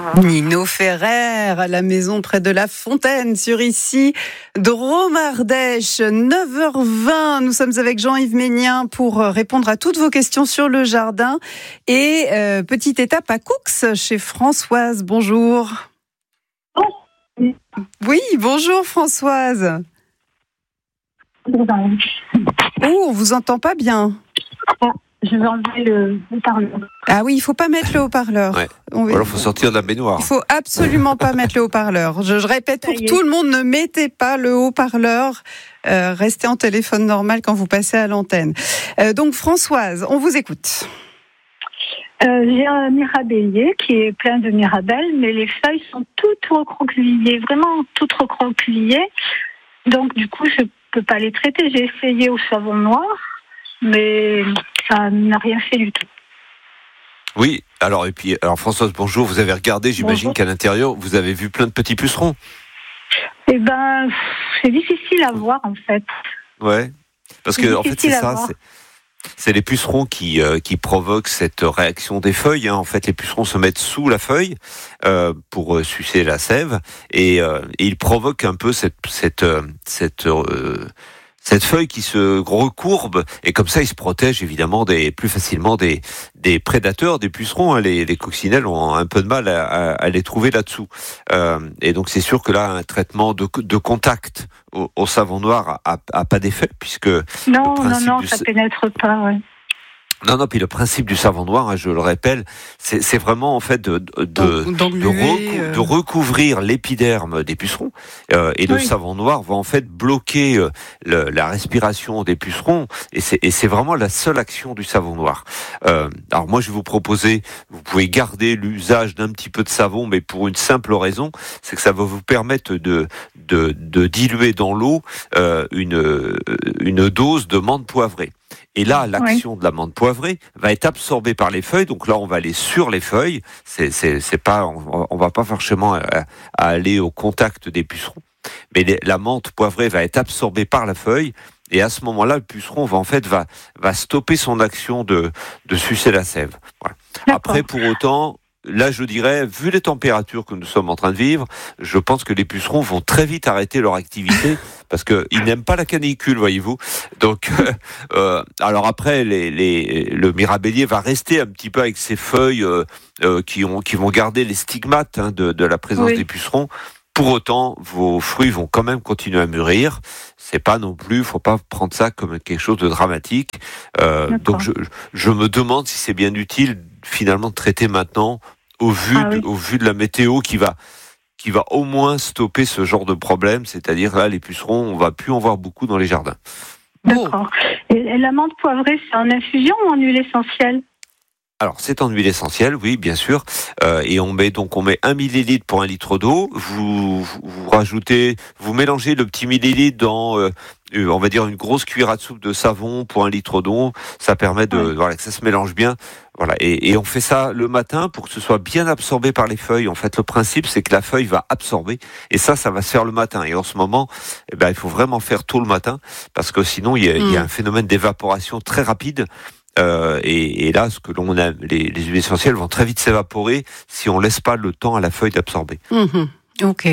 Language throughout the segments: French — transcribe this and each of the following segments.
Nino Ferrer à la maison près de la Fontaine sur Issy, Drôme-Ardèche, 9h20. Nous sommes avec Jean-Yves Ménien pour répondre à toutes vos questions sur le jardin. Et petite étape à Coux chez Françoise. Bonjour. Oui, bonjour Françoise. Oh, on vous entend pas bien. Je vais enlever le haut-parleur. Ah oui, il faut pas mettre le haut-parleur. Ouais. Alors, il faut sortir de la baignoire. Il faut absolument pas mettre le haut-parleur. Je répète pour tout le monde, ne mettez pas le haut-parleur. Restez en téléphone normal quand vous passez à l'antenne. Donc Françoise, on vous écoute. J'ai un mirabellier qui est plein de mirabelles, mais les feuilles sont toutes recroquevillées, vraiment toutes recroquevillées. Donc du coup, je peux pas les traiter. J'ai essayé au savon noir, mais ça n'a rien fait du tout. Oui, alors Françoise, bonjour, vous avez regardé, j'imagine Bonjour. qu'à l'intérieur, vous avez vu plein de petits pucerons. Eh ben, c'est difficile à voir en fait. Ouais, parce que en fait c'est ça, c'est les pucerons qui provoquent cette réaction des feuilles. En fait, les pucerons se mettent sous la feuille pour sucer la sève et ils provoquent un peu cette feuille qui se recourbe et comme ça ils se protègent évidemment plus facilement des prédateurs, des pucerons. Les coccinelles ont un peu de mal à les trouver là-dessous. Et donc c'est sûr que là un traitement de contact au savon noir a pas d'effet puisque Non, ça pénètre pas. Ouais. Non, puis le principe du savon noir, je le rappelle, c'est vraiment en fait de recouvrir l'épiderme des pucerons. Et le savon noir va en fait bloquer la respiration des pucerons. Et c'est vraiment la seule action du savon noir. Alors moi, je vais vous proposer, vous pouvez garder l'usage d'un petit peu de savon, mais pour une simple raison, c'est que ça va vous permettre de diluer dans l'eau une dose de menthe poivrée. Et là, l'action de la menthe poivrée va être absorbée par les feuilles. Donc là, on va aller sur les feuilles. C'est pas, on va pas forcément à aller au contact des pucerons. Mais la menthe poivrée va être absorbée par la feuille. Et à ce moment-là, le puceron va stopper son action de sucer la sève. Voilà. Après, pour autant, là, je dirais, vu les températures que nous sommes en train de vivre, je pense que les pucerons vont très vite arrêter leur activité parce qu'ils n'aiment pas la canicule, voyez-vous. Donc, alors après, le mirabellier va rester un petit peu avec ses feuilles qui vont garder les stigmates de la présence des pucerons. Pour autant, vos fruits vont quand même continuer à mûrir. C'est pas non plus, faut pas prendre ça comme quelque chose de dramatique. Donc, je me demande si c'est bien utile finalement de traiter maintenant au vu de la météo qui va au moins stopper ce genre de problème, c'est-à-dire là les pucerons, on va plus en voir beaucoup dans les jardins. D'accord. Et la menthe poivrée, c'est en infusion ou en huile essentielle ? Alors, c'est en huile essentielle, oui, bien sûr. Et on met 1 millilitre pour 1 litre d'eau. Vous mélangez le petit millilitre dans, on va dire, une grosse cuillère à soupe de savon pour 1 litre d'eau. Ça permet que ça se mélange bien. Voilà. Et on fait ça le matin pour que ce soit bien absorbé par les feuilles. En fait, le principe, c'est que la feuille va absorber. Et ça va se faire le matin. Et en ce moment, il faut vraiment faire tôt le matin parce que sinon, il y a un phénomène d'évaporation très rapide. Et là, ce que l'on a, les huiles essentielles vont très vite s'évaporer si on laisse pas le temps à la feuille d'absorber. Ok.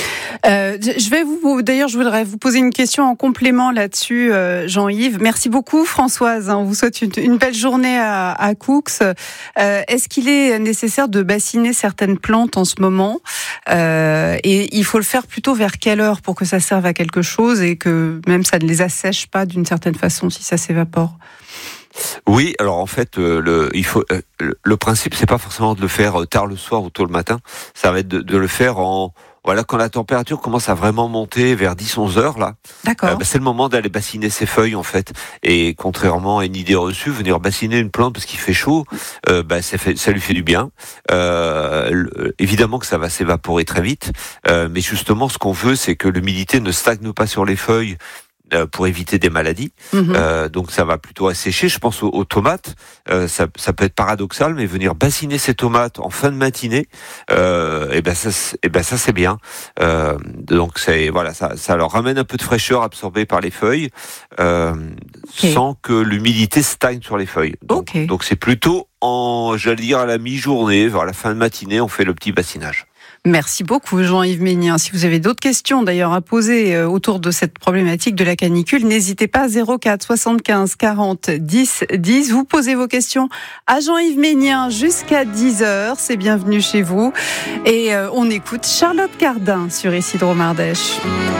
Je voudrais vous poser une question en complément là-dessus, Jean-Yves. Merci beaucoup, Françoise. On vous souhaite une belle journée à Coux. Est-ce qu'il est nécessaire de bassiner certaines plantes en ce moment et il faut le faire plutôt vers quelle heure pour que ça serve à quelque chose et que même ça ne les assèche pas d'une certaine façon si ça s'évapore? Oui, alors en fait, le principe, c'est pas forcément de le faire tard le soir ou tôt le matin. Ça va être de le faire quand la température commence à vraiment monter vers 10-11 heures, là. D'accord. C'est le moment d'aller bassiner ses feuilles, en fait. Et contrairement à une idée reçue, venir bassiner une plante parce qu'il fait chaud, ça lui fait du bien. Évidemment que ça va s'évaporer très vite. Mais justement, ce qu'on veut, c'est que l'humidité ne stagne pas sur les feuilles. pour éviter des maladies. Donc ça va plutôt assécher. Je pense aux tomates. Ça peut être paradoxal, mais venir bassiner ces tomates en fin de matinée, ça c'est bien. Donc ça leur ramène un peu de fraîcheur absorbée par les feuilles, sans que l'humidité stagne sur les feuilles. Donc c'est plutôt à la mi-journée, vers la fin de matinée, on fait le petit bassinage. Merci beaucoup Jean-Yves Ménien. Si vous avez d'autres questions d'ailleurs à poser autour de cette problématique de la canicule, n'hésitez pas, 04 75 40 10 10. Vous posez vos questions à Jean-Yves Ménien jusqu'à 10h. C'est bienvenu chez vous. Et on écoute Charlotte Cardin sur Isidro Mardèche.